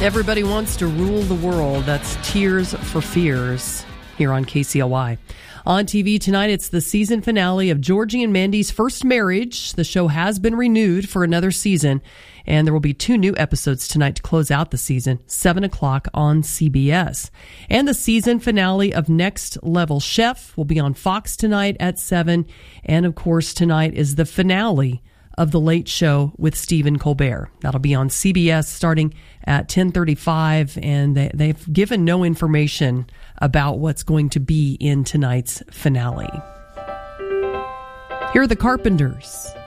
Everybody wants to rule the world. That's Tears for Fears here on KCLY. On TV tonight, it's the season finale of Georgie and Mandy's First Marriage. The show has been renewed for another season, and there will be 2 new episodes tonight to close out the season, 7 o'clock on CBS. And the season finale of Next Level Chef will be on Fox tonight at 7. And, of course, tonight is the finale of The Late Show with Stephen Colbert. That'll be on CBS starting at 10:35, and they've given no information about what's going to be in tonight's finale. Here are the Carpenters.